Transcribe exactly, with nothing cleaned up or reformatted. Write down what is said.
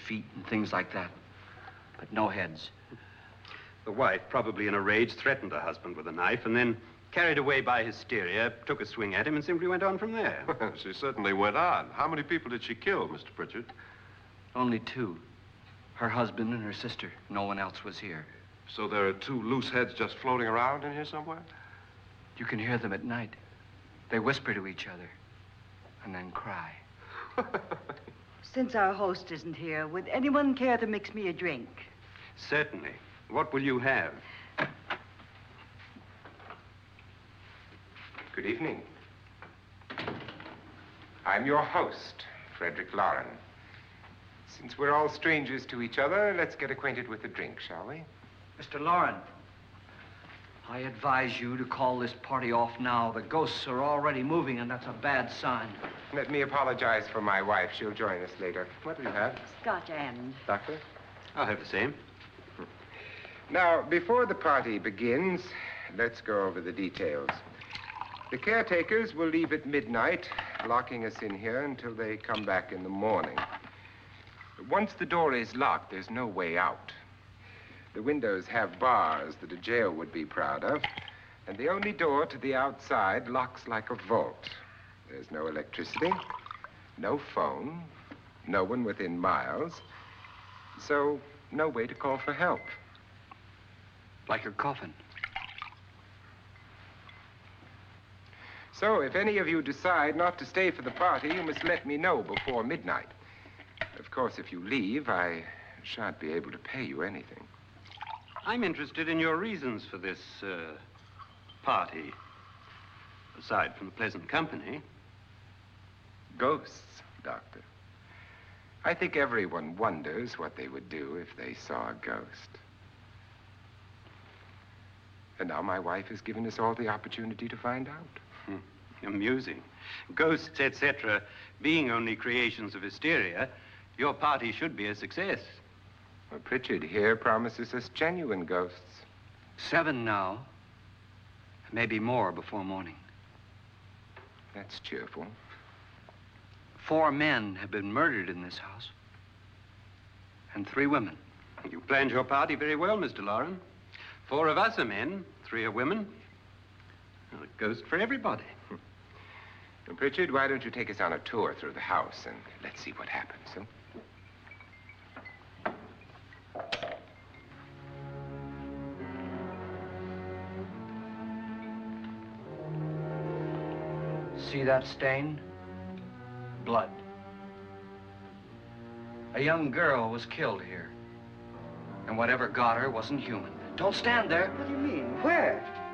feet and things like that. But no heads. The wife, probably in a rage, threatened her husband with a knife and then, carried away by hysteria, took a swing at him and simply went on from there. She certainly went on. How many people did she kill, Mister Pritchard? Only two. Her husband and her sister. No one else was here. So there are two loose heads just floating around in here somewhere? You can hear them at night. They whisper to each other and then cry. Since our host isn't here, would anyone care to mix me a drink? Certainly. What will you have? Good evening. I'm your host, Frederick Loren. Since we're all strangers to each other, let's get acquainted with a drink, shall we? Mister Loren, I advise you to call this party off now. The ghosts are already moving, and that's a bad sign. Let me apologize for my wife. She'll join us later. What do you have? Scotch and. Doctor? I'll have the same. Now, before the party begins, let's go over the details. The caretakers will leave at midnight, locking us in here until they come back in the morning. Once the door is locked, there's no way out. The windows have bars that a jail would be proud of, and the only door to the outside locks like a vault. There's no electricity, no phone, no one within miles, so no way to call for help. Like her coffin. So if any of you decide not to stay for the party, you must let me know before midnight. Of course, if you leave, I shan't be able to pay you anything. I'm interested in your reasons for this, uh, party. Aside from the pleasant company. Ghosts, Doctor. I think everyone wonders what they would do if they saw a ghost. And now my wife has given us all the opportunity to find out. Hmm. Amusing. Ghosts, et cetera, being only creations of hysteria, your party should be a success. Well, Pritchard here promises us genuine ghosts. Seven now. Maybe more before morning. That's cheerful. Four men have been murdered in this house. And three women. You planned your party very well, Mister Loren. Four of us are men, three are women. Well, a ghost for everybody. And Pritchard, why don't you take us on a tour through the house and let's see what happens, huh? See that stain? Blood. A young girl was killed here. And whatever got her wasn't human. Don't stand there. What do you mean? Where?